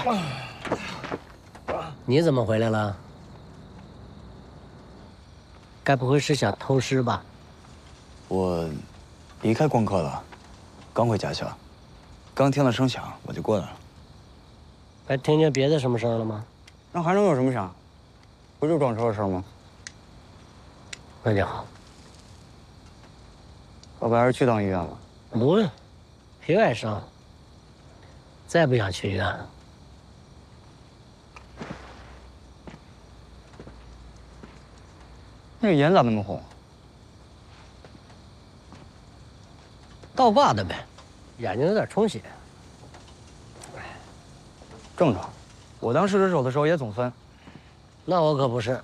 你怎么回来了？该不会是想偷师吧？ 我离开光科了，刚回驾校，刚听到声响我就过来了。 还听见别的什么声了吗？ 那还能有什么声？不就撞车的声吗？ 那就好。 要不还是去趟医院吧？ 不用，皮外伤。再不想去医院了。 那个眼咋那么红？ 倒挂的呗，眼睛有点充血。 正常，我当试车手的时候也总分。 那我可不是。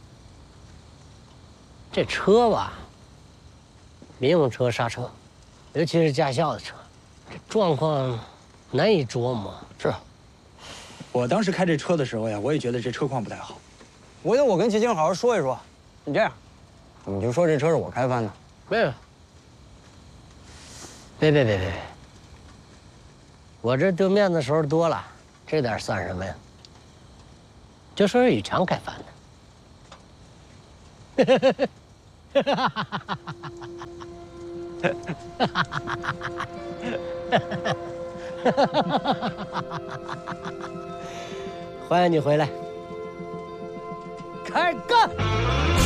这车吧，民用车刹车，尤其是驾校的车，这状况难以捉摸。 是，我当时开这车的时候呀，我也觉得这车况不太好。 回头我跟齐静好好说一说。你这样，你就说这车是我开翻的。 别，我这丢面子时候多了，这点算什么呀？就说是宇强开翻的。欢迎你回来，开始干！